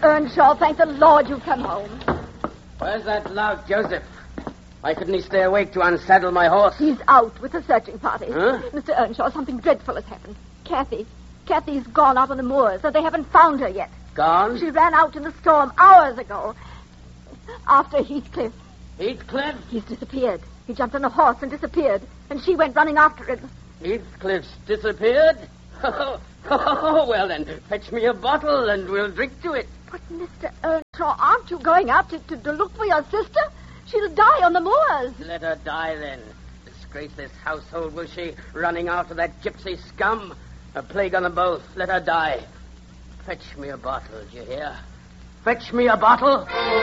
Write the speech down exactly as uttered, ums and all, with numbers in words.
Earnshaw, thank the Lord you've come home. Where's that lout, Joseph? Why couldn't he stay awake to unsaddle my horse? He's out with the searching party. Huh? Mister Earnshaw, something dreadful has happened. Kathy. Kathy's gone out on the moors, so they haven't found her yet. Gone? She ran out in the storm hours ago. After Heathcliff. Heathcliff? He's disappeared. He jumped on a horse and disappeared. And she went running after him. Heathcliff's disappeared? Oh, oh, well then, fetch me a bottle and we'll drink to it. But, Mister Earnshaw, aren't you going out to, to, to look for your sister? She'll die on the moors. Let her die then. Disgrace this household, will she? Running after that gypsy scum? A plague on them both. Let her die. Fetch me a bottle, do you hear? Fetch me a bottle.